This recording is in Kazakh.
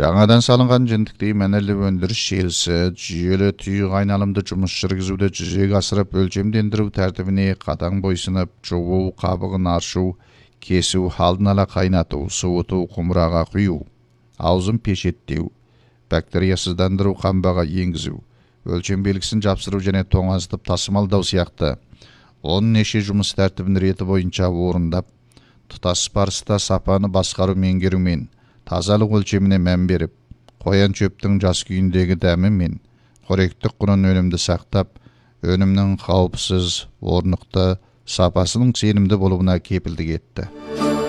Жаңадан салынған жентіктей мәнерлі өндіріс желісі жүйелі тұйық айналымды жұмыс жүргізуді жүзеге асырып өлшемдендіру тәртібіне қатаң бойсынып, жуу, қабығын аршу, кесу, алдын ала қайнату, суыту, құмыраға құю, аузын пешеттеу, бактериясыздандыру, қамбаға енгізу, өлшем белгісін жапсыру және тоңазытып тасымалдау сияқты он неше жұмыс тәртібін реті бойынша орындап, тұтас барыста сапаны басқару меңгерумен тазалық өлшеміне мән беріп, қоян шөптің жас күйіндегі дәмі мен қоректік құнын өнімді сақтап, өнімнің қауіпсіз, орнықты, сапасының сенімді болуына кепілдік етті.